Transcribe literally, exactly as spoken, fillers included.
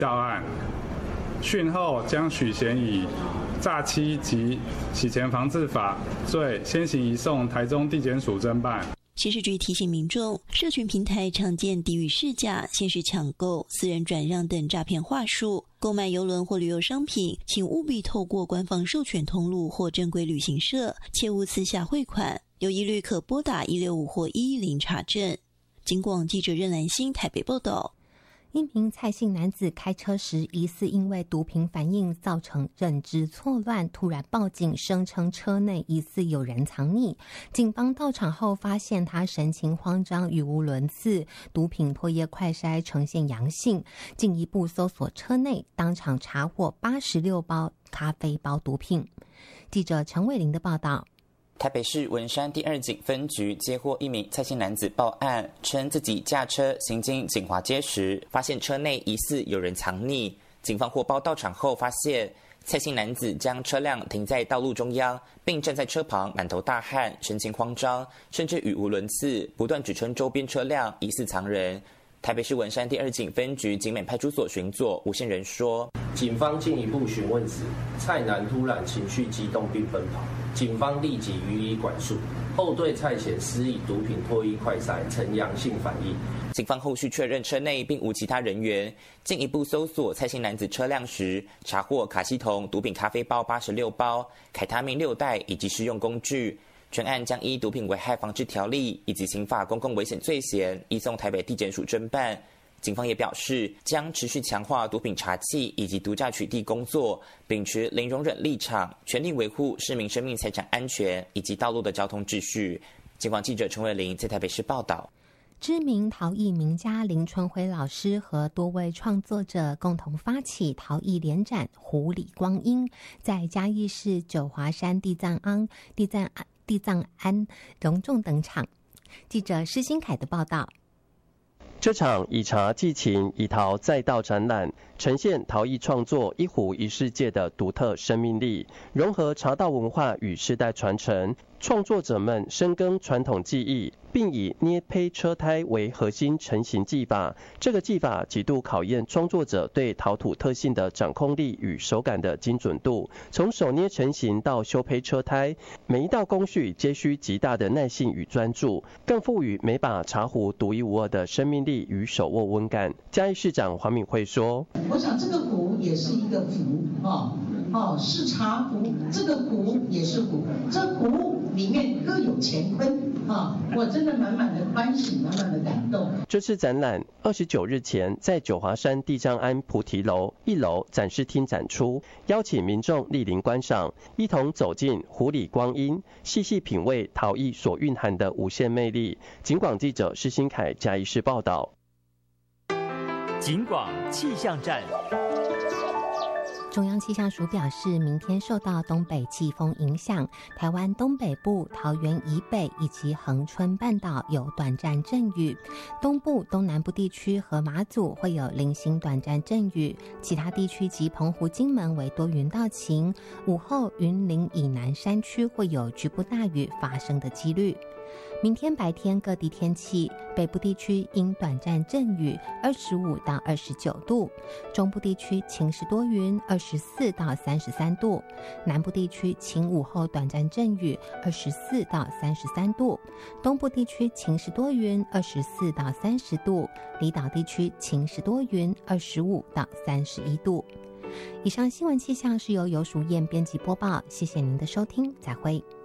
到案，讯后将许嫌以诈欺及洗钱防治法罪先行移送台中地检署侦办。 刑事局提醒民众，社群平台常见低于市价、限时抢购、私人转让等诈骗话术。购买邮轮或旅游商品，请务必透过官方授权通路或正规旅行社，切勿私下汇款。有疑虑可拨打一六五或一一零查证。警广记者任兰心台北报道。 一名蔡姓男子开车时疑似因为毒品反应造成认知错乱，突然报警，声称车内疑似有人藏匿。警方到场后发现他神情慌张，语无伦次，毒品唾液快筛呈现阳性，进一步搜索车内，当场查获八十六包咖啡包毒品。记者陈伟玲的报道。 台北市文山第二警分局接获一名蔡姓男子报案，称自己驾车行经锦华街时，发现车内疑似有人藏匿。警方获报到场后，发现蔡姓男子将车辆停在道路中央，并站在车旁，满头大汗，神情慌张，甚至语无伦次，不断指称周边车辆疑似藏人。台北市文山第二警分局景美派出所巡佐吴宪仁说， 警方进一步询问时，蔡男突然情绪激动并奔跑，警方立即予以管束，后对蔡前施以毒品唾液快筛呈阳性反应。 警方后续确认车内并无其他人员，进一步搜索蔡姓男子车辆时，查获卡西酮毒品咖啡包八十六包、凯他命六袋以及施用工具。全案将依毒品危害防治条例以及刑法公共危险罪嫌移送台北地检署侦办。警方也表示，将持续强化毒品查缉以及毒驾取缔工作，秉持零容忍立场，全力维护市民生命财产安全以及道路的交通秩序。警广记者陈伟玲在台北市报道。 知名陶艺名家林春辉老师和多位创作者共同发起陶艺联展“湖里光阴”，在嘉义市九华山地藏庵、地藏地藏庵隆重登场。记者施新凯的报道。 这场以茶寄情，以陶再道展览，呈现陶艺创作一壶一世界的独特生命力，融合茶道文化与世代传承。创作者们深耕传统技艺，并以捏胚车胎为核心成型技法。这个技法极度考验创作者对陶土特性的掌控力与手感的精准度。从手捏成型到修胚车胎，每一道工序皆需极大的耐性与专注，更赋予每把茶壶独一无二的生命力与手握温感。嘉义市长黄敏惠说：“ 我想这个壶也是一个壶哦。”哦，是茶壶，这个壶也是壶，这壶里面各有乾坤啊！我真的满满的欢喜，满满的感动。 这次展览二十九日前在九华山地藏庵菩提楼一楼展示厅展出，邀请民众莅临观赏，一同走进湖里光阴，细细品味陶艺所蕴含的无限魅力。警广记者施新凯嘉义市报道。 警广气象站。 中央气象署表示，明天受到东北季风影响，台湾东北部、桃园以北以及恒春半岛有短暂阵雨，东部、东南部地区和马祖会有零星短暂阵雨，其他地区及澎湖、金门为多云到晴，午后云林以南山区会有局部大雨发生的几率。明天白天各地天气，北部地区因短暂阵雨，二十五到二十九度；中部地区晴时多云，二十四到三十三度；南部地区晴午后短暂阵雨，二十四到三十三度；东部地区晴时多云，二十四到三十度；离岛地区晴时多云，二十五到三十一度。以上新闻气象是由游淑燕编辑播报，谢谢您的收听，再会。